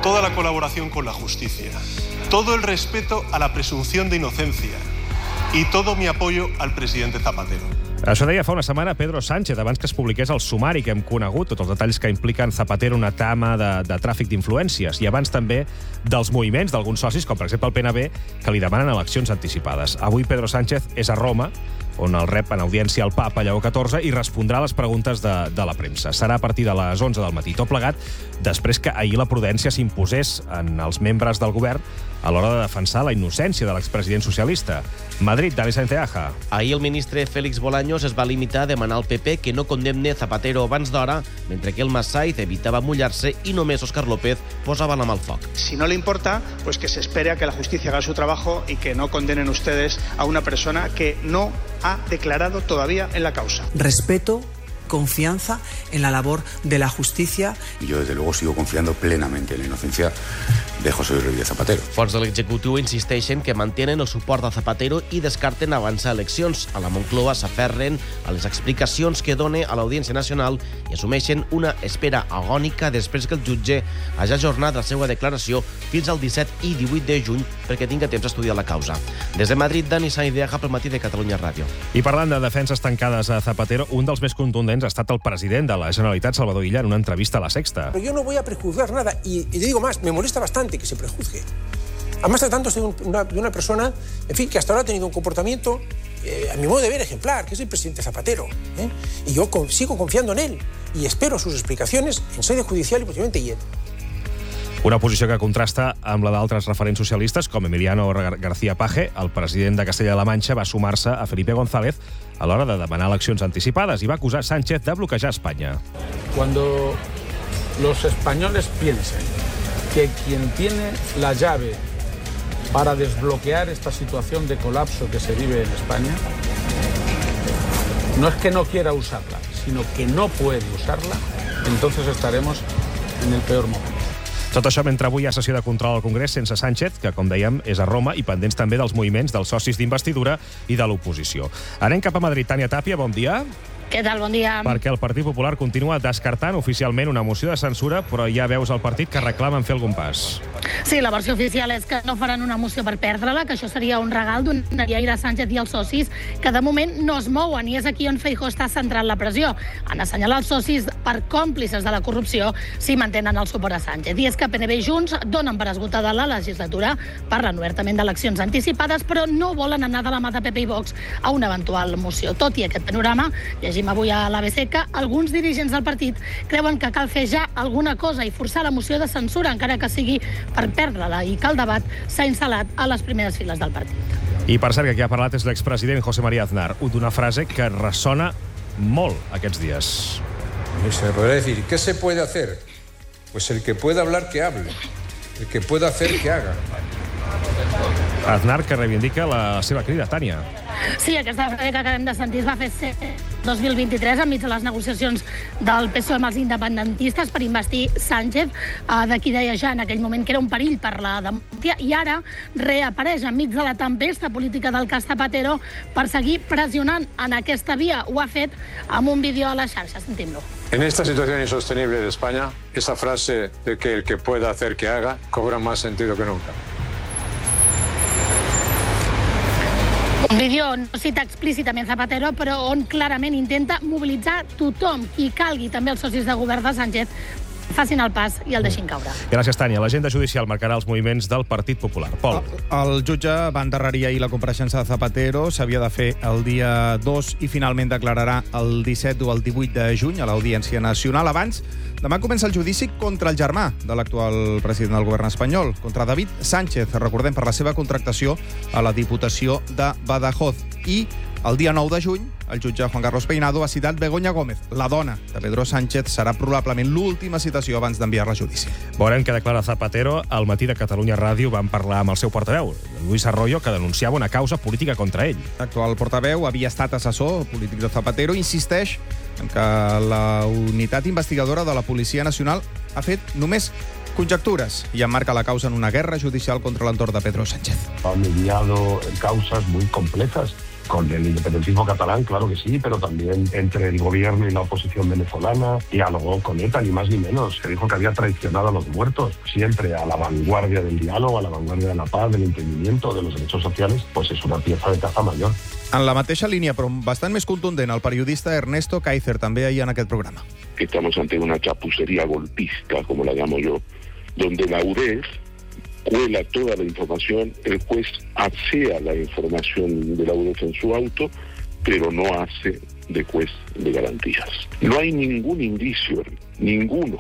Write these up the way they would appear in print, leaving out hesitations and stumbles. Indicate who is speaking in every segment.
Speaker 1: toda la colaboración con la justicia, todo el respeto a la presunción de inocencia y todo mi apoyo al presidente Zapatero.
Speaker 2: Això deia fa una setmana Pedro Sánchez, abans que es publiqués el sumari que hem conegut, tots els detalls que impliquen Zapatero una trama de tràfic d'influències, i abans també dels moviments d'alguns socis, com per exemple el PNB, que li demanen eleccions anticipades. Avui Pedro Sánchez és a Roma, on el rep en audiència el papa Lleó XIV i respondrà a les preguntes de la premsa. Serà a partir de les 11 del matí. Tot plegat, després que ahir la prudència s'imposés en els membres del govern a l'hora de defensar la innocència de l'expresident socialista. Madrid, Dani Santeaja.
Speaker 3: Ahir el ministre Félix Bolaños es va limitar a demanar al PP que no condemne Zapatero abans d'hora, mentre que el Massaid evitava mullar-se i només Óscar López posava la mà al foc.
Speaker 4: Si no le importa, pues que se espere a que la justicia haga su trabajo y que no condenen ustedes a una persona que no ha declarado todavía en la causa.
Speaker 5: Respeto, confianza en la labor de la justicia.
Speaker 6: Y yo, desde luego, sigo confiando plenamente en la inocencia de José Luis Rodríguez Zapatero.
Speaker 3: Fonts de l'executiu insisteixen que mantenen el suport a Zapatero i descarten avançar eleccions. A la Moncloa s'aferren a les explicacions que dona a l'Audiència Nacional i assumeixen una espera agònica després que el jutge hagi ajornat la seva declaració fins al 17 i 18 de juny perquè tinga temps d'estudiar la causa. Des de Madrid, Dani Santeaja pel matí de Catalunya Ràdio.
Speaker 2: I parlant de defenses tancades a Zapatero, un dels més contundents ha estat el president de la Generalitat, Salvador Illa, en una entrevista a La Sexta.
Speaker 7: Pero yo no voy a prejuzgar nada y te digo más, me molesta bastante que se prejuzgue. Además, tratándose de una persona, en fin, que hasta ahora ha tenido un comportamiento, a mi modo de ver, ejemplar, que es el presidente Zapatero. Y yo sigo confiando en él y espero sus explicaciones en sede judicial y posiblemente ayer.
Speaker 2: Una posició que contrasta amb la d'altres referents socialistes, com Emiliano García Paje. El president de Castella-La Manxa va sumar-se a Felipe González a l'hora de demanar eleccions anticipades i va acusar Sánchez de bloquejar Espanya.
Speaker 8: Cuando los españoles piensen que quien tiene la llave para desbloquear esta situación de colapso que se vive en España, no es que no quiera usarla, sino que no puede usarla, entonces estaremos en el peor momento.
Speaker 2: Tot això mentre avui hi ha sessió de control al Congrés sense Sánchez, que, com dèiem, és a Roma, i pendents també dels moviments dels socis d'investidura i de l'oposició. Anem cap a Madrid. Tània Tàpia, bon dia.
Speaker 9: Què tal? Bon dia.
Speaker 2: Perquè el Partit Popular continua descartant oficialment una moció de censura, però ja veus el partit que reclamen fer algun pas.
Speaker 9: Sí, la versió oficial és que no faran una moció per perdre-la, que això seria un regal d'un Aire Sánchez i els socis, que de moment no es mouen, i és aquí on Feijóo està centrant la pressió, en assenyalar els socis per còmplices de la corrupció si mantenen el suport a Sánchez. I és que PNB i Junts donen per esgotada la legislatura, parlen obertament d'eleccions anticipades, però no volen anar de la mà de PP i Vox a una eventual moció. Tot i aquest panorama, llegim avui a l'ABC que alguns dirigents del partit creuen que cal fer ja alguna cosa i forçar la moció de censura, encara que sigui per perdre-la, i que el debat s'ha instal·lat a les primeres files del partit.
Speaker 2: I per cert, que qui ha parlat és l'expresident José María Aznar, d'una frase que ressona molt aquests dies.
Speaker 10: Se podrá decir, ¿qué se puede hacer? Pues el que pueda hablar, que hable. El que pueda hacer, que haga.
Speaker 2: Aznar, que reivindica la seva crida, Tània.
Speaker 9: Sí, aquesta frase que acabem de sentir es va fer 2023 enmig de les negociacions del PSOE amb els independentistes per investir Sánchez, de qui deia ja en aquell moment que era un perill per la democràcia, i ara reapareix enmig de la tempesta política del cas Zapatero per seguir pressionant en aquesta via. Ho ha fet amb un vídeo a les xarxes. Sentim-lo.
Speaker 11: En esta situación insostenible de España, esa frase de que el que pueda hacer que haga cobra más sentido que nunca.
Speaker 9: Un vídeo no cita explícitament Zapatero, però on clarament intenta mobilitzar tothom, qui calgui, també els socis de govern de Sánchez, facin el pas i el deixin caure.
Speaker 2: Gràcies, Tània. L'agenda judicial marcarà els moviments del Partit Popular. Pol.
Speaker 12: El jutge va endarrerir ahir la compareixença de Zapatero. S'havia de fer el dia 2 i finalment declararà el 17 o el 18 de juny a l'Audiència Nacional. Abans, demà comença el judici contra el germà de l'actual president del govern espanyol, contra David Sánchez, recordem, per la seva contractació a la Diputació de Badajoz. I el dia 9 de juny, el jutge Juan Carlos Peinado ha citat Begoña Gómez, la dona de Pedro Sánchez. Serà probablement l'última citació abans d'enviar-la a judici.
Speaker 2: Veurem què declara Zapatero. Al matí de Catalunya Ràdio van parlar amb el seu portaveu, Luis Arroyo, que denunciava una causa política contra ell.
Speaker 12: L'actual portaveu havia estat assessor polític de Zapatero i insisteix en que la unitat investigadora de la Policia Nacional ha fet només conjecturas y enmarca la causa en una guerra judicial contra l'entorn de Pedro Sánchez.
Speaker 13: Ha mediado causas muy complejas Con el independentismo catalán, claro que sí, pero también entre el gobierno y la oposición venezolana, dialogó con ETA, ni más ni menos. Se dijo que había traicionado a los muertos, siempre a la vanguardia del diálogo, a la vanguardia de la paz, del entendimiento, de los derechos sociales, pues es una pieza de caza mayor.
Speaker 12: En la mateixa línia, però bastant més contundent, el periodista Ernesto Kaiser, també ahir en aquest programa.
Speaker 14: Estamos ante una chapucería golpista, como la llamo yo, donde la UDEF cuela toda la información, el juez asea la información de la UDEF en su auto, pero no hace de juez de garantías. No hay ningún indicio, ninguno,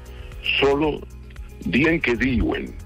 Speaker 14: solo dient que diuen.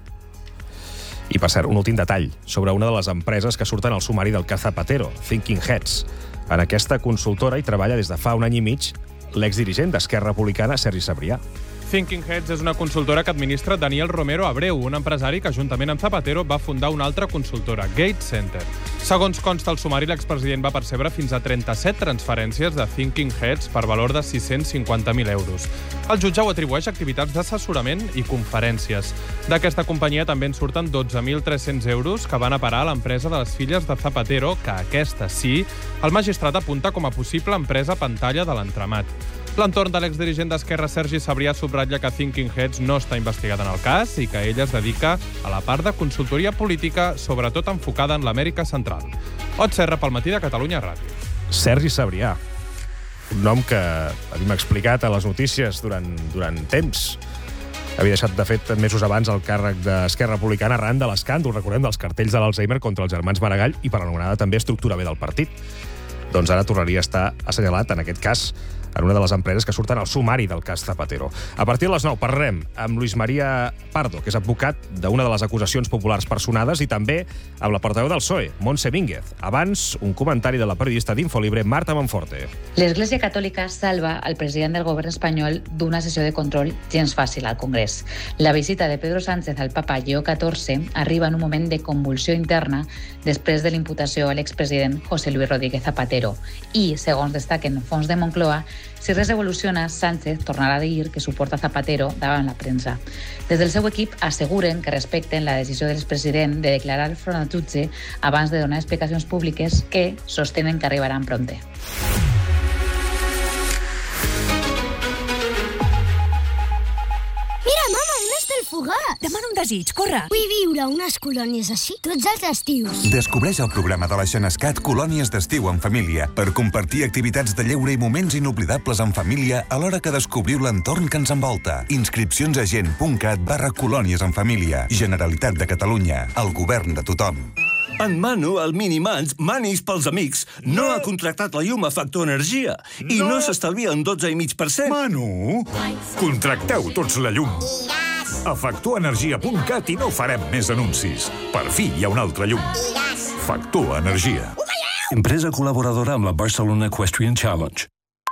Speaker 2: I, per cert, un últim detall sobre una de les empreses que surten al sumari del cas Zapatero, Thinking Heads. En aquesta consultora hi treballa des de fa un any i mig l'exdirigent d'Esquerra Republicana, Sergi Sabrià.
Speaker 15: Thinking Heads és una consultora que administra Daniel Romero Abreu, un empresari que, juntament amb Zapatero, va fundar una altra consultora, Gate Center. Segons consta el sumari, l'expresident va percebre fins a 37 transferències de Thinking Heads per valor de 650.000 euros. El jutge ho atribueix a activitats d'assessorament i conferències. D'aquesta companyia també en surten 12.300 euros que van a parar a l'empresa de les filles de Zapatero, que aquesta sí, el magistrat apunta com a possible empresa pantalla de l'entramat. L'entorn de l'exdirigent d'Esquerra, Sergi Sabrià, subratlla que Thinking Heads no està investigat en el cas i que ella es dedica a la part de consultoria política, sobretot enfocada en l'Amèrica Central. Ot Serra, pel Matí de Catalunya Ràdio.
Speaker 2: Sergi Sabrià, un nom que havíem explicat a les notícies durant temps. Havia deixat, de fet, mesos abans el càrrec d'Esquerra Republicana arran de l'escàndol, recordem, dels cartells de l'Alzheimer contra els germans Maragall i per l'anomenada també estructura B del partit. Doncs ara tornaria a estar assenyalat, en aquest cas, en una de les empreses que surten al sumari del cas Zapatero. A partir de les 9 parlarem amb Luis María Pardo, que és advocat d'una de les acusacions populars personades, i també amb la portaveu del PSOE, Montse Mínguez. Abans, un comentari de la periodista d'Infolibre, Marta Manforte.
Speaker 16: L'Església Catòlica salva el president del govern espanyol d'una sessió de control gens fàcil al Congrés. La visita de Pedro Sánchez al papa Lleó XIV arriba en un moment de convulsió interna després de l'imputació a l'expresident José Luis Rodríguez Zapatero. I, segons destaquen fons de Moncloa, si res evoluciona, Sánchez tornarà a dir que suporta Zapatero davant la premsa. Des del seu equip asseguren que respecten la decisió de l'expresident de declarar front al jutge abans de donar explicacions públiques que sostenen que arribaran prompte.
Speaker 17: Mira, mama, un estel fugaç! Demana un desig, corre! Vull viure unes colònies així tots els estius.
Speaker 18: Descobreix el programa de la Xenescat Colònies d'estiu en família per compartir activitats de lleure i moments inoblidables en família alhora que descobriu l'entorn que ens envolta. Inscripcions a gent.cat/colònies en família. Generalitat de Catalunya. El govern de tothom.
Speaker 19: En Manu, el Minimans, Manis pels amics, no ha contractat la llum a Factor Energia i no s'estalvia un 12,5%.
Speaker 20: Manu, contracteu tots la llum. A factorenergia.cat i no farem més anuncis. Per fi hi ha una altra llum. Factor Energia.
Speaker 21: Empresa col·laboradora amb la Barcelona Equestrian Challenge.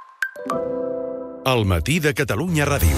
Speaker 22: El Matí de Catalunya Ràdio.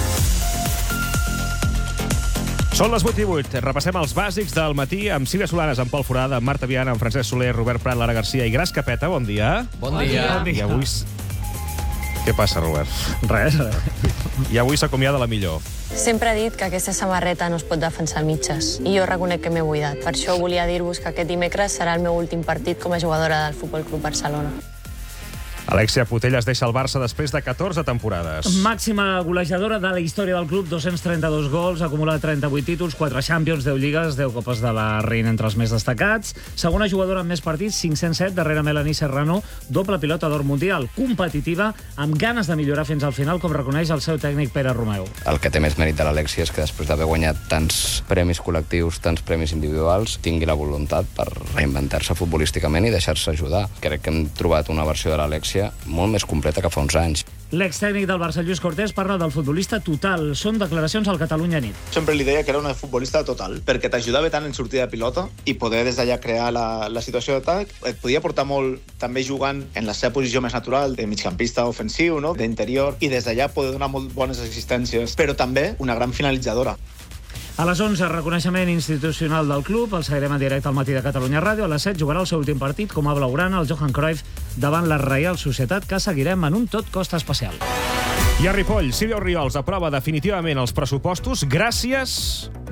Speaker 2: Són les 8:08. Repassem els bàsics del matí amb Sílvia Solanes, amb Pol Forada, amb Marta Viana, amb Francesc Soler, Robert Prat, Lara Garcia i Gras Capeta. Bon dia.
Speaker 23: Bon dia.
Speaker 2: I avui... Què passa, Robert?
Speaker 23: Res.
Speaker 2: I avui s'acomiada la millor.
Speaker 24: Sempre he dit que aquesta samarreta no es pot defensar a mitges i jo reconec que m'he buidat. Per això volia dir-vos que aquest dimecres serà el meu últim partit com a jugadora del Futbol Club Barcelona.
Speaker 2: Alexia Putellas deixa el Barça després de 14 temporades.
Speaker 23: Màxima golejadora de la història del club, 232 gols, acumula 38 títols, 4 Champions, 10 Lligues, 10 Copes de la Reina entre els més destacats. Segona jugadora amb més partits, 507, darrere Melanie Serrano, doble pilota d'or mundial, competitiva, amb ganes de millorar fins al final, com reconeix el seu tècnic Pere Romeu.
Speaker 25: El que té més mèrit de l'Alexia és que després d'haver guanyat tants premis col·lectius, tants premis individuals, tingui la voluntat per reinventar-se futbolísticament i deixar-se ajudar. Crec que hem trobat una versió de l'Alexia molt més completa que fa uns anys.
Speaker 23: L'extècnic del Barça, Lluís Cortés, parla del futbolista total. Són declaracions al Catalunya Nit.
Speaker 26: Sempre li deia que era una futbolista total, perquè t'ajudava tant en sortida de pilota i poder des d'allà crear la situació d'atac. Et podia portar molt també jugant en la seva posició més natural, de migcampista ofensiu, no? D'interior, i des d'allà poder donar molt bones assistències, però també una gran finalitzadora.
Speaker 23: A les 11, reconeixement institucional del club. El seguirem en directe al Matí de Catalunya Ràdio. A les 7 jugarà el seu últim partit com a blaugrana, el Johan Cruyff, davant la Reial Societat, que seguirem en un tot costa especial.
Speaker 2: I a Ripoll, Sílvia Orriols aprova definitivament els pressupostos gràcies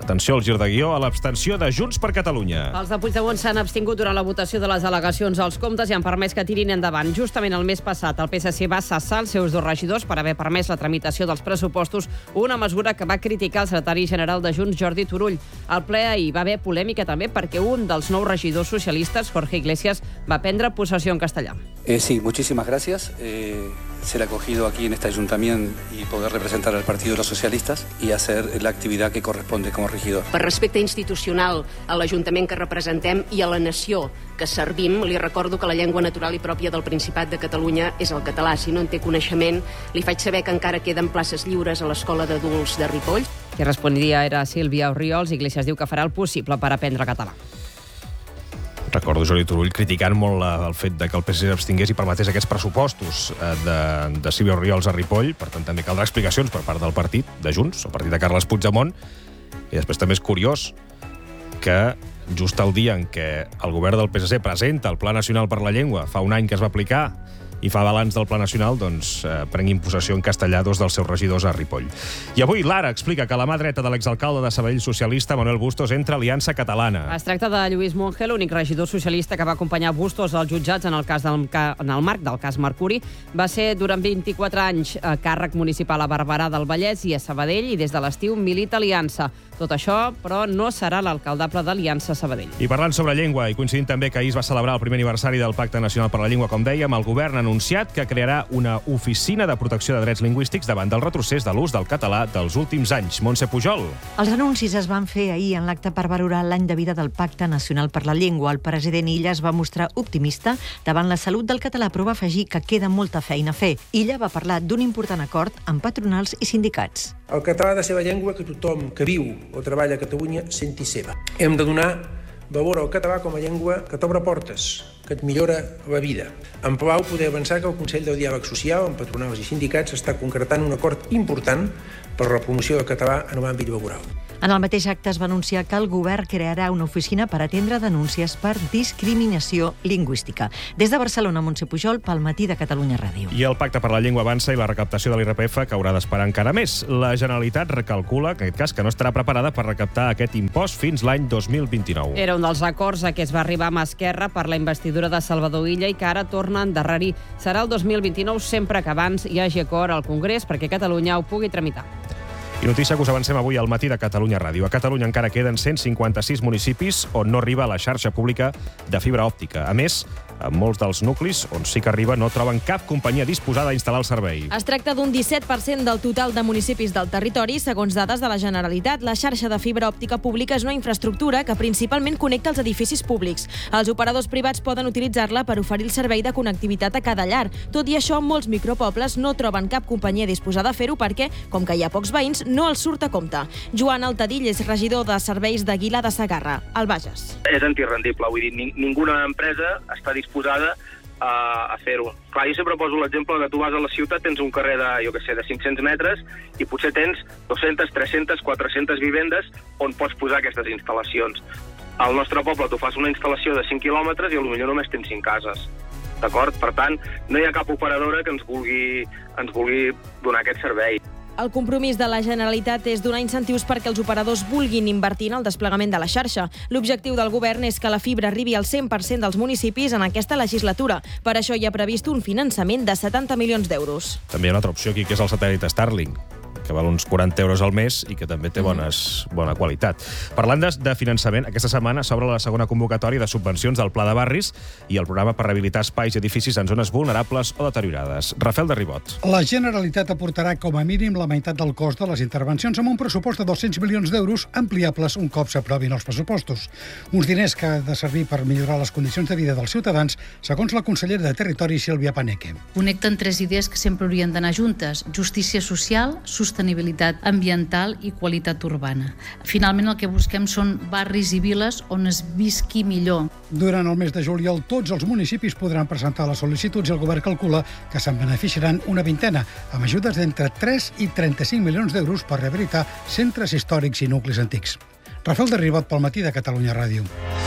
Speaker 2: Atenció al gir de guió, a l'abstenció de Junts per Catalunya.
Speaker 1: Els de Puigdemont s'han abstingut durant la votació de les al·legacions als comptes i han permès que tirin endavant. Justament el mes passat, el PSC va cessar els seus 2 regidors per haver permès la tramitació dels pressupostos, una mesura que va criticar el secretari general de Junts, Jordi Turull. Al ple hi va haver polèmica també perquè un dels 9 regidors socialistes, Jorge Iglesias, va prendre possessió en castellà.
Speaker 3: Sí, muchísimas gracias. Ser acogido aquí en este ayuntamiento y poder representar al Partido de los Socialistas y hacer la actividad que corresponde como regidor.
Speaker 4: Per respecte institucional a l'Ajuntament que representem i a la nació que servim, li recordo que la llengua natural i pròpia del Principat de Catalunya és el català. Si no en té coneixement, li faig saber que encara queden places lliures a l'Escola d'Adults de Ripoll.
Speaker 1: Qui responia era Sílvia Orriols. Iglesias diu que farà el possible per aprendre català.
Speaker 2: Recordo Jordi Turull criticant molt el fet de que el PSC s'abstingués i permetés aquests pressupostos de Sílvia Orriols a Ripoll. Per tant, també caldrà explicacions per part del partit de Junts, el partit de Carles Puigdemont. I després també és curiós que just el dia en què el govern del PSC presenta el Pla Nacional per la Llengua, fa un any que es va aplicar, i fa balanç del Pla Nacional, doncs prenguin possessió en castellà 2 dels seus regidors a Ripoll. I avui l'Ara explica que la mà dreta de l'exalcalde de Sabadell socialista, Manuel Bustos, entra a Aliança Catalana.
Speaker 1: Es tracta de Lluís Monge, l'únic regidor socialista que va acompanyar Bustos als jutjats en el marc del cas Mercuri. Va ser durant 24 anys càrrec municipal a Barberà del Vallès i a Sabadell, i des de l'estiu milita Aliança. Tot això, però, no serà l'alcaldable d'Aliança Sabadell.
Speaker 2: I parlant sobre llengua, i coincidint també que ahir es va celebrar el primer aniversari del Pacte Nacional per la Llengua, com dèiem, el govern ha anunciat que crearà una oficina de protecció de drets lingüístics davant del retrocés de l'ús del català dels últims anys. Montse Pujol.
Speaker 5: Els anuncis es van fer ahir en l'acte per valorar l'any de vida del Pacte Nacional per la Llengua. El president Illa es va mostrar optimista davant la salut del català, però va afegir que queda molta feina a fer. Illa va parlar d'un important acord amb patronals i sindicats.
Speaker 7: El català ha de ser la llengua que tothom que viu o treballa a Catalunya senti seva. Hem de donar valor al català com a llengua que t'obre portes, que et millora la vida. Em plau poder avançar que el Consell del Diàleg Social, amb patronals i sindicats, està concretant un acord important per la promoció del català en l'àmbit laboral.
Speaker 5: En el mateix acte es va anunciar que el govern crearà una oficina per atendre denúncies per discriminació lingüística. Des de Barcelona, Montse Pujol, pel Matí de Catalunya Ràdio.
Speaker 2: I el Pacte per la Llengua avança i la recaptació de l'IRPF que haurà d'esperar encara més. La Generalitat recalcula, en aquest cas, que no estarà preparada per recaptar aquest impost fins l'any 2029.
Speaker 1: Era un dels acords a què es va arribar amb Esquerra per la investidura de Salvador Illa i que ara torna a endarrerir. Serà el 2029 sempre que abans hi hagi acord al Congrés perquè Catalunya ho pugui tramitar.
Speaker 2: I notícia que us avancem avui al Matí de Catalunya Ràdio. A Catalunya encara queden 156 municipis on no arriba la xarxa pública de fibra òptica. A més, en molts dels nuclis on sí que arriba no troben cap companyia disposada a instal·lar el servei.
Speaker 6: Es tracta d'un 17% del total de municipis del territori, segons dades de la Generalitat. La xarxa de fibra òptica pública és una infraestructura que principalment connecta els edificis públics. Els operadors privats poden utilitzar-la per oferir el servei de connectivitat a cada llar. Tot i això, molts micropobles no troben cap companyia disposada a fer-ho perquè, com que hi ha pocs veïns, no els surt a compte. Joan Altadill és regidor de serveis d'Aguilar de Segarra, al Bages.
Speaker 22: És antirrendible, vull dir, ninguna empresa està disposada a fer-ho. Clar, jo sempre poso l'exemple que tu vas a la ciutat, tens un carrer de, jo què sé, de 500 metres i potser tens 200, 300, 400 vivendes on pots posar aquestes instal·lacions. Al nostre poble tu fas una instal·lació de 5 quilòmetres i potser només tens 5 cases. D'acord? Per tant, no hi ha cap operadora que ens vulgui donar aquest servei.
Speaker 6: El compromís de la Generalitat és donar incentius perquè els operadors vulguin invertir en el desplegament de la xarxa. L'objectiu del govern és que la fibra arribi al 100% dels municipis en aquesta legislatura. Per això hi ha previst un finançament de 70 milions d'euros.
Speaker 2: També hi ha una altra opció aquí, que és el satèl·lit Starlink, que val uns 40 euros al mes i que també té bona qualitat. Parlant de finançament, aquesta setmana s'obre la segona convocatòria de subvencions del Pla de Barris i el programa per rehabilitar espais i edificis en zones vulnerables o deteriorades. Rafael de Ribot.
Speaker 27: La Generalitat aportarà com a mínim la meitat del cost de les intervencions amb un pressupost de 200 milions d'euros ampliables un cop s'aprovin els pressupostos. Uns diners que han de servir per millorar les condicions de vida dels ciutadans, segons la consellera de Territori, Sílvia Paneque.
Speaker 28: Connecten 3 idees que sempre haurien d'anar juntes: justícia social, sostenibilitat ambiental i qualitat urbana. Finalment, el que busquem són barris i viles on es visqui millor.
Speaker 27: Durant el mes de juliol, tots els municipis podran presentar les sol·licituds i el govern calcula que se'n beneficiaran una vintena, amb ajudes d'entre 3 i 35 milions d'euros per rehabilitar centres històrics i nuclis antics. Rafael de Ribot pel Matí de Catalunya Ràdio.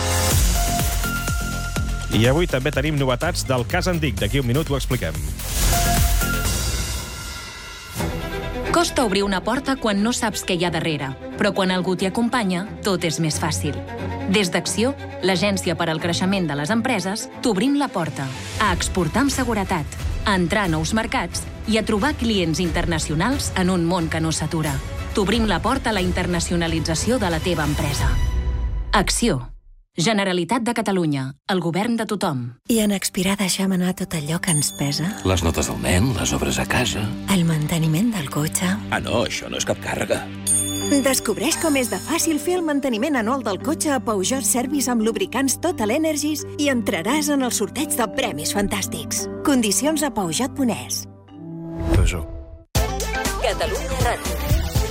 Speaker 2: I avui també tenim novetats del cas Andic. D'aquí un minut ho expliquem.
Speaker 8: Costa obrir una porta quan no saps què hi ha darrere, però quan algú t'hi acompanya, tot és més fàcil. Des d'Acció, l'agència per al creixement de les empreses, t'obrim la porta a exportar amb seguretat, a entrar a nous mercats i a trobar clients internacionals en un món que no s'atura. T'obrim la porta a la internacionalització de la teva empresa. Acció. Generalitat de Catalunya, el govern de tothom.
Speaker 9: I en Expirar deixem anar tot allò que ens pesa?
Speaker 10: Les notes del nen, les obres a casa...
Speaker 9: El manteniment del cotxe...
Speaker 10: Ah, no, això no és cap càrrega.
Speaker 9: Descobreix com és de fàcil fer el manteniment anual del cotxe a Peugeot Service amb lubricants Total Energies i entraràs en el sorteig de premis fantàstics. Condicions a Peugeot.es.
Speaker 10: Peugeot.
Speaker 9: Catalunya Ràdio.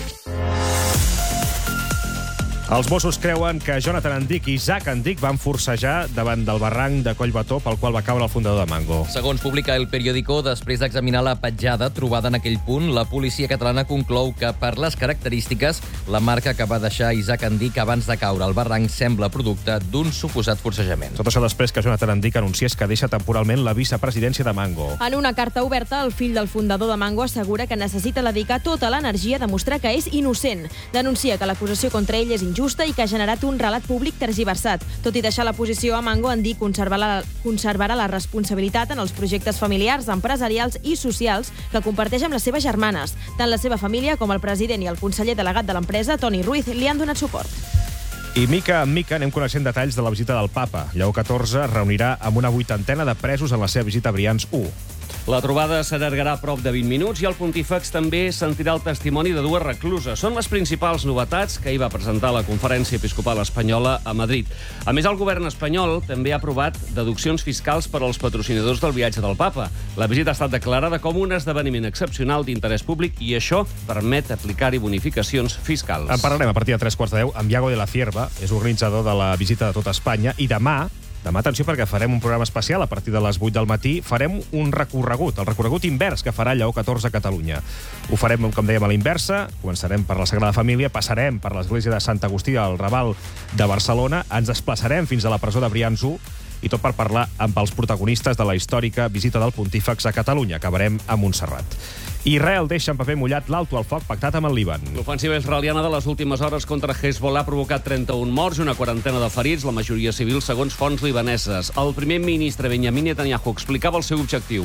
Speaker 2: Els Mossos creuen que Jonathan Endic i Isaac Endic van forcejar davant del barranc de Collbató pel qual va caure el fundador de Mango.
Speaker 11: Segons publica El Periódico, després d'examinar la petjada trobada en aquell punt, la policia catalana conclou que, per les característiques, la marca que va deixar Isaac Endic abans de caure al barranc sembla producte d'un suposat forcejament.
Speaker 2: Tot això després que Jonathan Endic anunciés que deixa temporalment la vicepresidència de Mango.
Speaker 6: En una carta oberta, el fill del fundador de Mango assegura que necessita dedicar tota l'energia a demostrar que és innocent. Denuncia que l'acusació contra ell és injusta i que ha generat un relat públic tergiversat. Tot i deixar la posició a Mango, Endic conservarà la responsabilitat en els projectes familiars, empresarials i socials que comparteix amb les seves germanes. Tant la seva família com el president i el conseller delegat de l'empresa, Toni Ruiz, li han donat suport.
Speaker 2: I mica en mica anem coneixent detalls de la visita del papa. Lleó XIV es reunirà amb una 80ena de presos en la seva visita a Brians I.
Speaker 12: La trobada s'allargarà prop de 20 minuts i el pontífex també sentirà el testimoni de dues recluses. Són les principals novetats que ahir va presentar la Conferència Episcopal Espanyola a Madrid. A més, el govern espanyol també ha aprovat deduccions fiscals per als patrocinadors del viatge del papa. La visita ha estat declarada com un esdeveniment excepcional d'interès públic i això permet aplicar-hi bonificacions fiscals.
Speaker 2: En parlarem a partir de 3:15 amb Iago de la Cierva, és organitzador de la visita de tota Espanya, i demà, atenció, perquè farem un programa especial a partir de les 8 del matí. Farem un recorregut, el recorregut invers que farà Lleó XIV a Catalunya. Ho farem, com dèiem, a l'inversa. Començarem per la Sagrada Família, passarem per l'església de Sant Agustí al Raval de Barcelona, ens desplaçarem fins a la presó de Brians I, i tot per parlar amb els protagonistes de la històrica visita del pontífex a Catalunya. Acabarem a Montserrat. Israel deixa en paper mullat l'alto al foc pactat amb el Líban.
Speaker 12: L'ofensiva israeliana de les últimes hores contra Hezbollah ha provocat 31 morts i una quarantena de ferits, la majoria civils, segons fonts libaneses. El primer ministre Benjamin Netanyahu explicava el seu objectiu.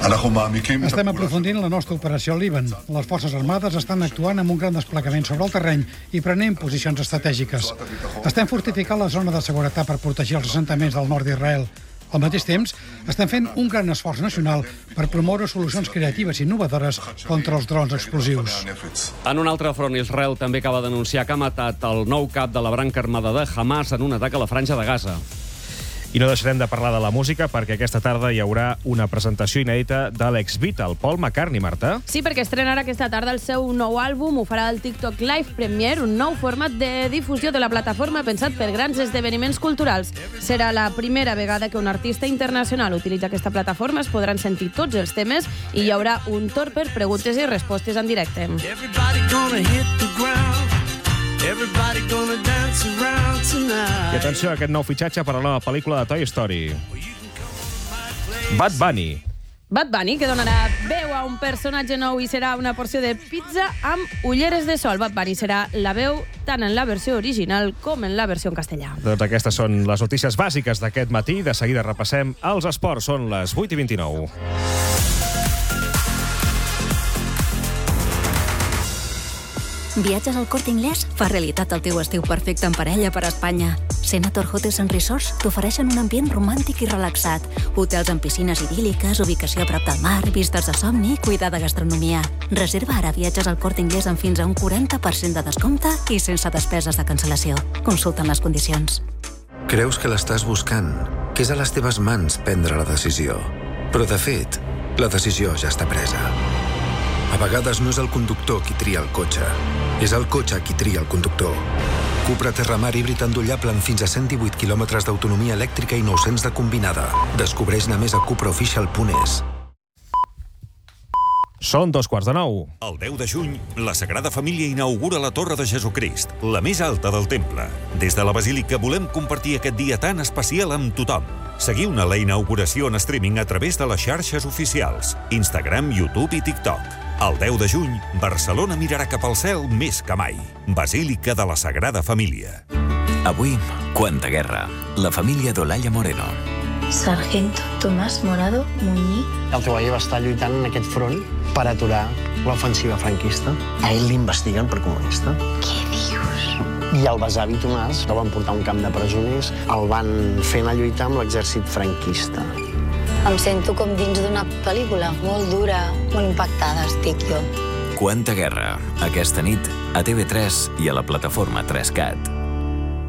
Speaker 27: Estem aprofundint la nostra operació al Líban. Les forces armades estan actuant amb un gran desplegament sobre el terreny i prenent posicions estratègiques. Estem fortificant la zona de seguretat per protegir els assentaments del nord d'Israel. Al mateix temps, estem fent un gran esforç nacional per promoure solucions creatives i innovadores contra els drons explosius.
Speaker 12: En un altre front, Israel també acaba d'anunciar que ha matat el nou cap de la branca armada de Hamas en un atac a la Franja de Gaza.
Speaker 2: I no deixarem de parlar de la música perquè aquesta tarda hi haurà una presentació inèdita de l'ex-Beatle, Paul McCartney, Marta.
Speaker 13: Sí, perquè estrenarà aquesta tarda el seu nou àlbum, ho farà el TikTok Live Premiere, un nou format de difusió de la plataforma pensat per grans esdeveniments culturals. Serà la primera vegada que un artista internacional utilitza aquesta plataforma, es podran sentir tots els temes i hi haurà un torn per preguntes i respostes en directe.
Speaker 2: I atenció a aquest nou fitxatge per a la nova pel·lícula de Toy Story. Bad Bunny.
Speaker 13: Bad Bunny, que donarà veu a un personatge nou i serà una porció de pizza amb ulleres de sol. Bad Bunny serà la veu tant en la versió original com en la versió en castellà.
Speaker 2: Doncs aquestes són les notícies bàsiques d'aquest matí. De seguida repassem els esports. Són les 8:29.
Speaker 14: Viatges al Corte Inglés? Fa realitat el teu estiu perfecte en parella per a Espanya. Senator Hotels & Resorts t'ofereixen un ambient romàntic i relaxat. Hotels amb piscines idíl·liques, ubicació a prop del mar, vistes de somni, cuidada gastronomia. Reserva ara viatges al Corte Inglés amb fins a un 40% de descompte i sense despeses de cancel·lació. Consulta'n les condicions.
Speaker 15: Creus que l'estàs buscant, que és a les teves mans prendre la decisió. Però, de fet, la decisió ja està presa. A vegades no és el conductor qui tria el cotxe, és el cotxe qui tria el conductor. Cupra Terramar híbrid endollable amb fins a 118 km d'autonomia elèctrica i 900 de combinada. Descobreix-ne més a cupraofficial.es.
Speaker 2: Són 8:45.
Speaker 20: El 10 de juny, la Sagrada Família inaugura la Torre de Jesucrist, la més alta del temple. Des de la Basílica volem compartir aquest dia tan especial amb tothom. Seguiu-ne la inauguració en streaming a través de les xarxes oficials, Instagram, YouTube i TikTok.
Speaker 16: El 10 de juny, Barcelona mirarà cap al cel més que mai. Basílica de la Sagrada Família.
Speaker 17: Avui, Quanta guerra. La família d'Olaya Moreno.
Speaker 18: Sargento Tomás Morado Muñí.
Speaker 19: El teu avi va estar lluitant en aquest front per aturar l'ofensiva franquista. A ell l'investiguen per comunista.
Speaker 18: Què dius?
Speaker 19: I el besavi Tomàs el van portar a un camp de presoners, el van fer anar a lluitar amb l'exèrcit franquista.
Speaker 18: Em sento com dins d'una pel·lícula, molt dura, molt impactada estic jo.
Speaker 17: Quanta guerra. Aquesta nit a TV3 i a la plataforma 3CAT.